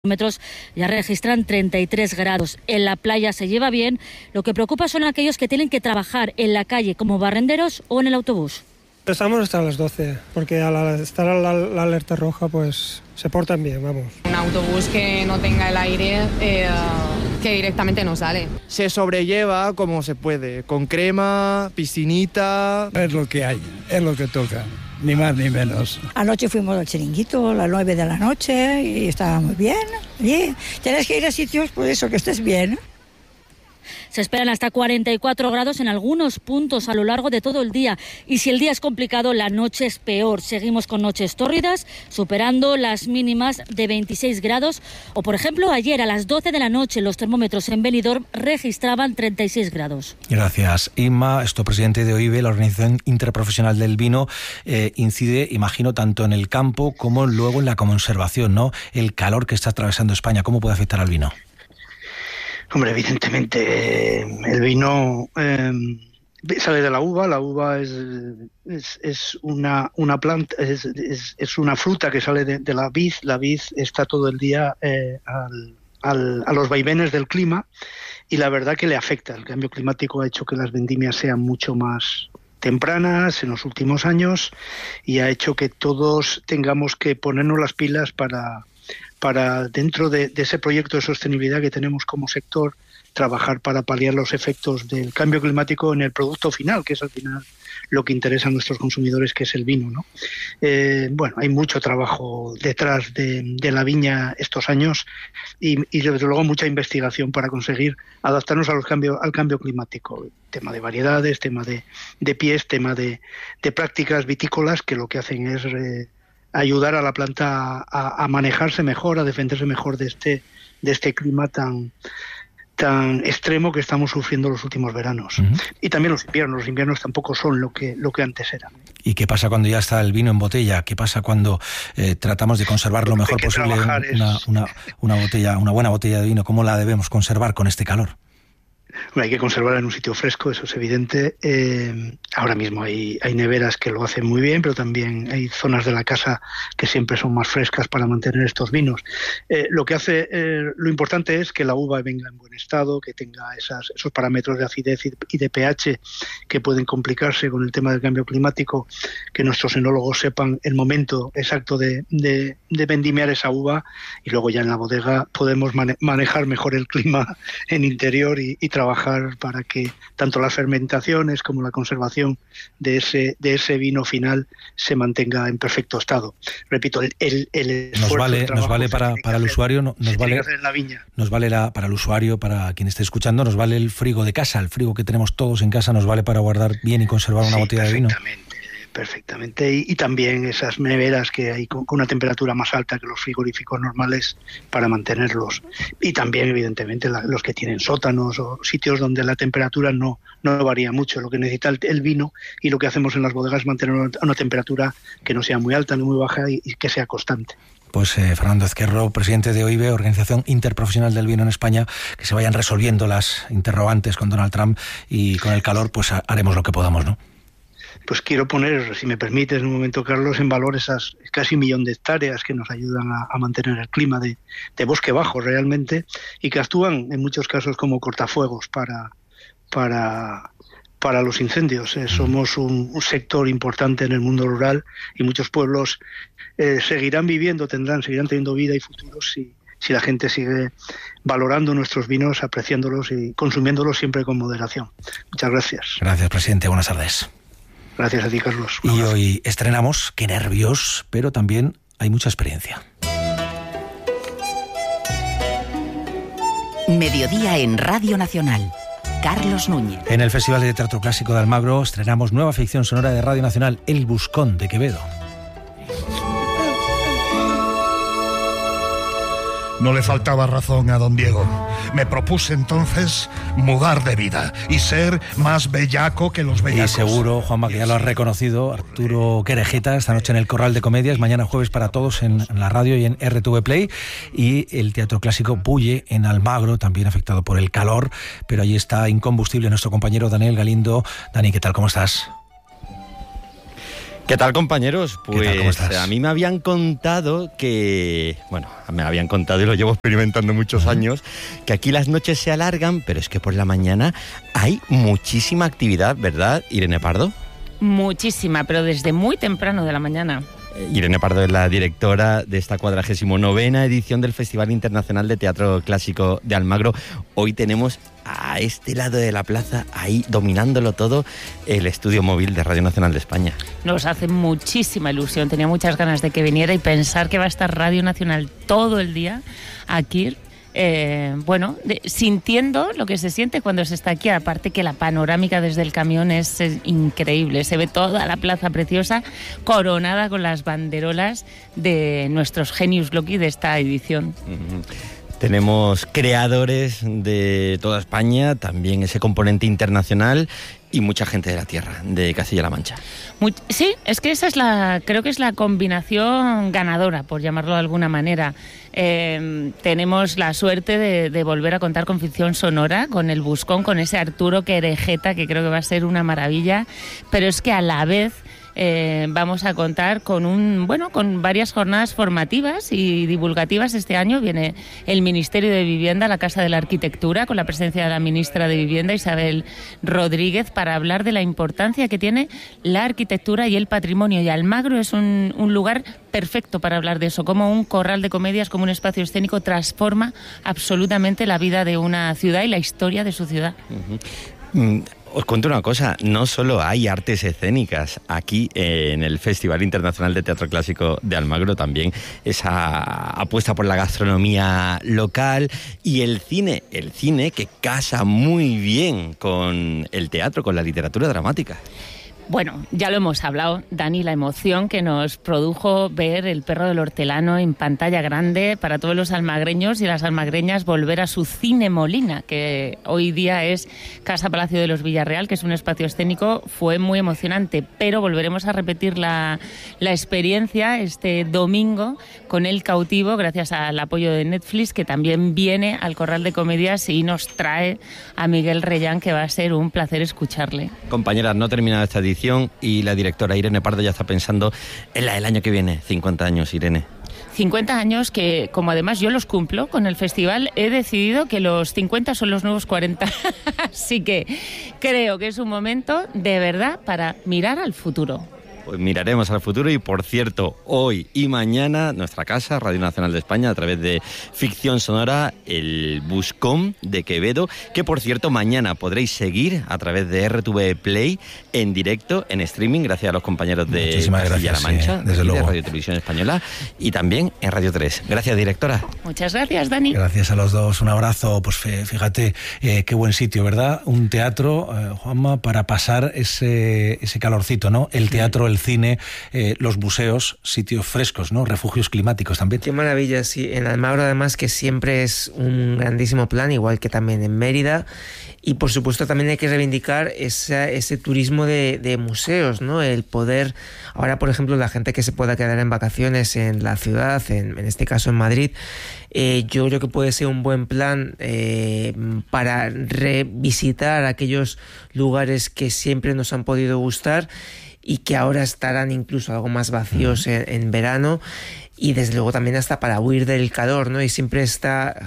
metros ya registran 33 grados. En la playa se lleva bien. Lo que preocupa son aquellos que tienen que trabajar en la calle como barrenderos o en el autobús. Estamos hasta las 12, porque al estar la alerta roja, pues se portan bien, vamos. Un autobús que no tenga el aire, que directamente no sale. Se sobrelleva como se puede, con crema, piscinita. Es lo que hay, es lo que toca. Ni más ni menos. Anoche fuimos al Chiringuito a las 9 de la noche y estábamos bien. Y tienes que ir a sitios, pues eso, que estés bien. Se esperan hasta 44 grados en algunos puntos a lo largo de todo el día. Y si el día es complicado, la noche es peor. Seguimos con noches tórridas, superando las mínimas de 26 grados. O, por ejemplo, ayer a las 12 de la noche los termómetros en Benidorm registraban 36 grados. Gracias, Inma. Presidente de OIVE, la Organización Interprofesional del Vino, incide, imagino, tanto en el campo como luego en la conservación, ¿no? El calor que está atravesando España, ¿cómo puede afectar al vino? Hombre, evidentemente el vino sale de la uva es una planta, es una fruta que sale de la vid está todo el día a los vaivenes del clima y la verdad que le afecta. El cambio climático ha hecho que las vendimias sean mucho más tempranas en los últimos años y ha hecho que todos tengamos que ponernos las pilas para dentro de ese proyecto de sostenibilidad que tenemos como sector, trabajar para paliar los efectos del cambio climático en el producto final, que es al final lo que interesa a nuestros consumidores, que es el vino, ¿no? Bueno, hay mucho trabajo detrás de la viña estos años y desde luego mucha investigación para conseguir adaptarnos al cambio climático. Tema de variedades, tema de pies, tema de prácticas vitícolas que lo que hacen es ayudar a la planta a manejarse mejor, a defenderse mejor de este clima tan extremo que estamos sufriendo los últimos veranos. Uh-huh. Y también los inviernos tampoco son lo que antes eran. ¿Y qué pasa cuando ya está el vino en botella? ¿Qué pasa cuando tratamos de conservar lo mejor posible una buena botella de vino? ¿Cómo la debemos conservar con este calor? Bueno, hay que conservarla en un sitio fresco, eso es evidente. Ahora mismo hay neveras que lo hacen muy bien, pero también hay zonas de la casa que siempre son más frescas para mantener estos vinos. Lo importante es que la uva venga en buen estado, que tenga esos parámetros de acidez y de pH que pueden complicarse con el tema del cambio climático, que nuestros enólogos sepan el momento exacto de vendimiar esa uva y luego ya en la bodega podemos manejar mejor el clima en interior y trabajar para que tanto las fermentaciones como la conservación de ese vino final se mantenga en perfecto estado. Repito, el esfuerzo nos vale para el usuario, nos vale para el usuario, para quien esté escuchando, nos vale el frigo de casa, el frigo que tenemos todos en casa, nos vale para guardar bien y conservar una botella de vino. Perfectamente, y también esas neveras que hay con una temperatura más alta que los frigoríficos normales para mantenerlos. Y también, evidentemente, los que tienen sótanos o sitios donde la temperatura no varía mucho. Lo que necesita el vino y lo que hacemos en las bodegas es mantener una temperatura que no sea muy alta ni muy baja y que sea constante. Pues Fernando Ezquerro, presidente de OIVE, Organización Interprofesional del Vino en España, que se vayan resolviendo las interrogantes con Donald Trump y con el calor, pues haremos lo que podamos, ¿no? Pues quiero poner, si me permites, en un momento, Carlos, en valor esas casi 1 millón de hectáreas que nos ayudan a mantener el clima de bosque bajo realmente y que actúan en muchos casos como cortafuegos para los incendios. Somos un sector importante en el mundo rural y muchos pueblos seguirán teniendo vida y futuro si la gente sigue valorando nuestros vinos, apreciándolos y consumiéndolos siempre con moderación. Muchas gracias. Gracias, presidente. Buenas tardes. Gracias a ti, Carlos. Y hoy estrenamos, qué nervios, pero también hay mucha experiencia. Mediodía en Radio Nacional. Carlos Núñez. En el Festival de Teatro Clásico de Almagro estrenamos nueva ficción sonora de Radio Nacional, El Buscón de Quevedo. No le faltaba razón a don Diego. Me propuse entonces mudar de vida y ser más bellaco que los bellacos. Y seguro, Juanma, que ya lo has reconocido, Arturo Querejeta, esta noche en el Corral de Comedias, mañana jueves para todos en la radio y en RTV Play. Y el Teatro Clásico Bulle en Almagro, también afectado por el calor, pero allí está incombustible nuestro compañero Daniel Galindo. Dani, ¿qué tal? ¿Cómo estás? ¿Qué tal, compañeros? Pues ¿Qué tal? ¿Cómo estás? A mí me habían contado que... Bueno, me habían contado y lo llevo experimentando muchos años, que aquí las noches se alargan, pero es que por la mañana hay muchísima actividad, ¿verdad, Irene Pardo? Muchísima, pero desde muy temprano de la mañana. Irene Pardo es la directora de esta 49ª edición del Festival Internacional de Teatro Clásico de Almagro. Hoy tenemos a este lado de la plaza, ahí dominándolo todo, el estudio móvil de Radio Nacional de España. Nos hace muchísima ilusión, tenía muchas ganas de que viniera y pensar que va a estar Radio Nacional todo el día aquí. Sintiendo lo que se siente cuando se está aquí, aparte que la panorámica desde el camión es increíble, se ve toda la plaza preciosa coronada con las banderolas de nuestros genius loci de esta edición. Tenemos creadores de toda España, también ese componente internacional y mucha gente de la tierra, de Castilla-La Mancha. Sí, es que esa es creo que es la combinación ganadora, por llamarlo de alguna manera. Tenemos la suerte de volver a contar con ficción sonora, con el Buscón, con ese Arturo Querejeta, que creo que va a ser una maravilla, pero es que a la vez vamos a contar con con varias jornadas formativas y divulgativas. Este año viene el Ministerio de Vivienda, la Casa de la Arquitectura, con la presencia de la ministra de Vivienda, Isabel Rodríguez, para hablar de la importancia que tiene la arquitectura y el patrimonio. Y Almagro es un lugar perfecto para hablar de eso, como un corral de comedias, como un espacio escénico transforma absolutamente la vida de una ciudad y la historia de su ciudad. Os cuento una cosa, no solo hay artes escénicas aquí en el Festival Internacional de Teatro Clásico de Almagro, también esa apuesta por la gastronomía local y el cine que casa muy bien con el teatro, con la literatura dramática. Bueno, ya lo hemos hablado, Dani, la emoción que nos produjo ver El perro del hortelano en pantalla grande para todos los almagreños y las almagreñas, volver a su Cine Molina, que hoy día es Casa Palacio de los Villarreal, que es un espacio escénico, fue muy emocionante, pero volveremos a repetir la experiencia este domingo con El cautivo, gracias al apoyo de Netflix, que también viene al Corral de Comedias y nos trae a Miguel Reyán, que va a ser un placer escucharle. Compañeras, no termina esta edición y la directora Irene Pardo ya está pensando en la del año que viene. 50 años, Irene. 50 años que, como además yo los cumplo con el festival, he decidido que los 50 son los nuevos 40. Así que creo que es un momento de verdad para mirar al futuro. Pues miraremos al futuro y, por cierto, hoy y mañana nuestra casa, Radio Nacional de España, a través de ficción sonora, el Buscón de Quevedo, que, por cierto, mañana podréis seguir a través de RTV Play en directo, en streaming, gracias a los compañeros de Castilla-La Mancha, desde luego, de Radio Televisión Española, y también en Radio 3. Gracias, directora. Muchas gracias, Dani. Gracias a los dos, un abrazo. Pues fíjate, qué buen sitio, ¿verdad? Un teatro, Juanma, para pasar ese calorcito, ¿no? El teatro, el cine, los museos, sitios frescos, ¿no? Refugios climáticos también. Qué maravilla, sí. En Almagro, además, que siempre es un grandísimo plan, igual que también en Mérida. Y, por supuesto, también hay que reivindicar ese turismo de museos, ¿no? El poder, ahora, por ejemplo, la gente que se pueda quedar en vacaciones en la ciudad, en este caso en Madrid, yo creo que puede ser un buen plan para revisitar aquellos lugares que siempre nos han podido gustar y que ahora estarán incluso algo más vacíos en verano, y desde luego también hasta para huir del calor, ¿no? Y siempre es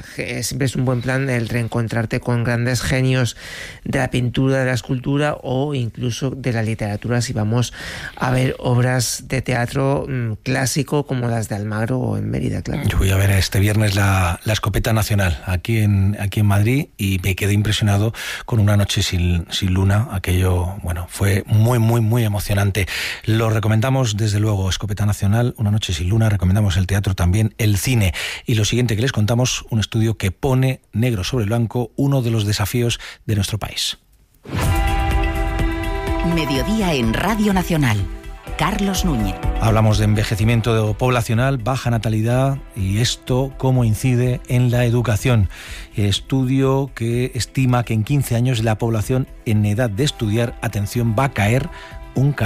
un buen plan el reencontrarte con grandes genios de la pintura, de la escultura o incluso de la literatura, si vamos a ver obras de teatro clásico como las de Almagro o en Mérida, claro. Yo voy a ver este viernes la Escopeta Nacional aquí en Madrid y me quedé impresionado con Una noche sin luna. Aquello, bueno, fue muy, muy, muy emocionante. Lo recomendamos desde luego, Escopeta Nacional, Una noche sin luna. Recomendamos el teatro, también el cine. Y lo siguiente que les contamos, un estudio que pone negro sobre blanco uno de los desafíos de nuestro país. Mediodía en Radio Nacional. Carlos Núñez. Hablamos de envejecimiento poblacional, baja natalidad y esto cómo incide en la educación. Estudio que estima que en 15 años la población en edad de estudiar, atención, va a caer un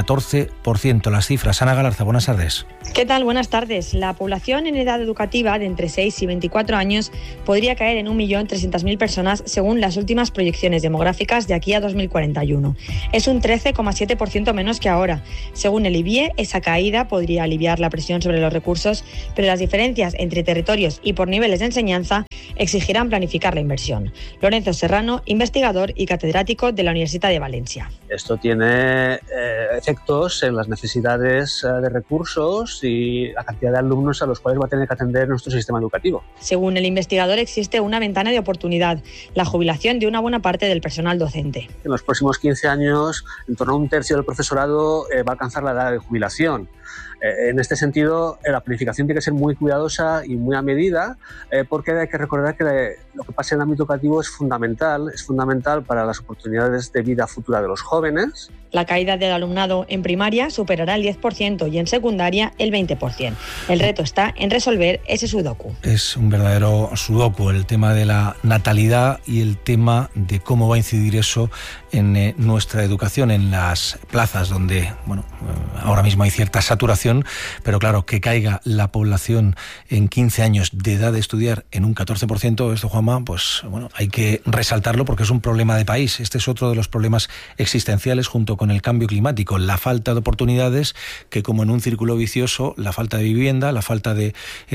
14%. Las cifras, Ana Galarza, buenas tardes. ¿Qué tal? Buenas tardes. La población en edad educativa de entre 6 y 24 años podría caer en 1.300.000 personas según las últimas proyecciones demográficas de aquí a 2041. Es un 13,7% menos que ahora. Según el IBIE, esa caída podría aliviar la presión sobre los recursos, pero las diferencias entre territorios y por niveles de enseñanza exigirán planificar la inversión. Lorenzo Serrano, investigador y catedrático de la Universidad de Valencia. Esto tiene efectos en las necesidades de recursos y la cantidad de alumnos a los cuales va a tener que atender nuestro sistema educativo. Según el investigador, existe una ventana de oportunidad, la jubilación de una buena parte del personal docente. En los próximos 15 años, en torno a un tercio del profesorado va a alcanzar la edad de jubilación. En este sentido, la planificación tiene que ser muy cuidadosa y muy a medida, porque hay que recordar que lo que pasa en el ámbito educativo es fundamental para las oportunidades de vida futura de los jóvenes. La caída del alumnado en primaria superará el 10% y en secundaria el 20%. El reto está en resolver ese sudoku. Es un verdadero sudoku el tema de la natalidad y el tema de cómo va a incidir eso en nuestra educación, en las plazas donde, ahora mismo hay cierta saturación, pero claro, que caiga la población en 15 años de edad de estudiar en un 14%, esto, Juanma, hay que resaltarlo porque es un problema de país. Este es otro de los problemas existenciales junto con el cambio climático, la falta de oportunidades, que como en un círculo vicioso, la falta de vivienda, la falta de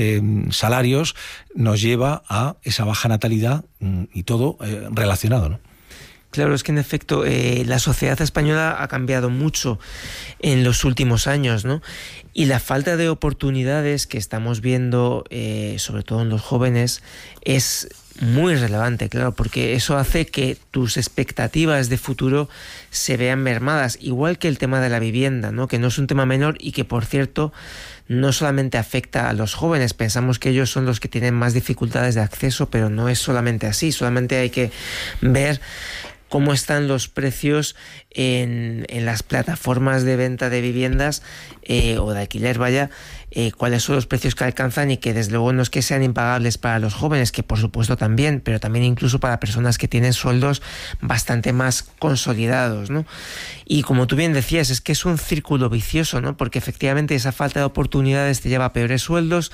salarios, nos lleva a esa baja natalidad y todo relacionado, ¿no? Claro, es que en efecto la sociedad española ha cambiado mucho en los últimos años, ¿no? Y la falta de oportunidades que estamos viendo, sobre todo en los jóvenes, es muy relevante, claro, porque eso hace que tus expectativas de futuro se vean mermadas, igual que el tema de la vivienda, ¿no? Que no es un tema menor y que, por cierto, no solamente afecta a los jóvenes. Pensamos que ellos son los que tienen más dificultades de acceso, pero no es solamente así. Solamente hay que ver cómo están los precios en las plataformas de venta de viviendas o de alquiler, cuáles son los precios que alcanzan y que desde luego no es que sean impagables para los jóvenes, que por supuesto también, pero también incluso para personas que tienen sueldos bastante más consolidados, ¿no? Y como tú bien decías, es que es un círculo vicioso, ¿no? Porque efectivamente esa falta de oportunidades te lleva a peores sueldos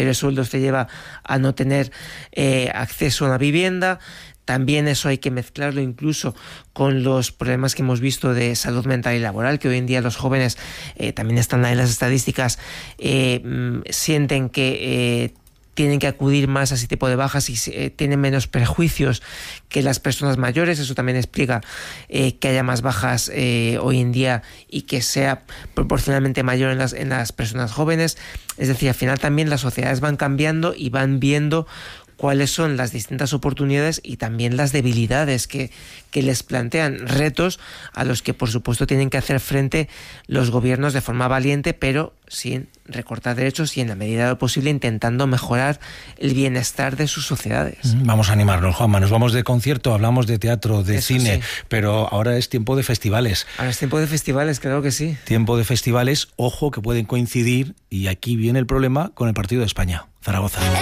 te lleva a no tener acceso a una vivienda. También eso hay que mezclarlo incluso con los problemas que hemos visto de salud mental y laboral, que hoy en día los jóvenes, también están ahí las estadísticas, sienten que tienen que acudir más a ese tipo de bajas y tienen menos prejuicios que las personas mayores. Eso también explica que haya más bajas hoy en día y que sea proporcionalmente mayor en las personas jóvenes. Es decir, al final también las sociedades van cambiando y van viendo cuáles son las distintas oportunidades y también las debilidades que les plantean, retos a los que por supuesto tienen que hacer frente los gobiernos de forma valiente, pero sin recortar derechos y en la medida de lo posible intentando mejorar el bienestar de sus sociedades. Vamos a animarnos, Juanma, nos vamos de concierto, hablamos de teatro, de Eso cine, sí. Pero ahora es tiempo de festivales. Ahora es tiempo de festivales, claro que sí. Tiempo de festivales, ojo, que pueden coincidir, y aquí viene el problema, con el partido de España, Zaragoza.